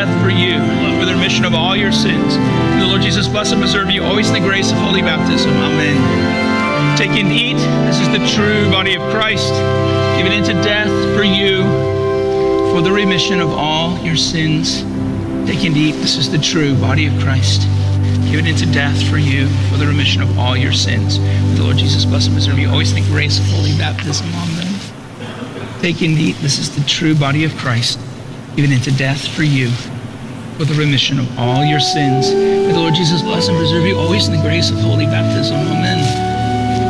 death for you, for the remission of all your sins. May the Lord Jesus bless and preserve you always in the grace of holy baptism. Amen. Take and eat. This is the true body of Christ, given into death for you, for the remission of all your sins. Take and eat. This is the true body of Christ, given into death for you, for the remission of all your sins. May the Lord Jesus bless and preserve you always in the grace of holy baptism. Amen. Take and eat. This is the true body of Christ, given into death for you, for the remission of all your sins. May the Lord Jesus bless and preserve you always in the grace of holy baptism. Amen.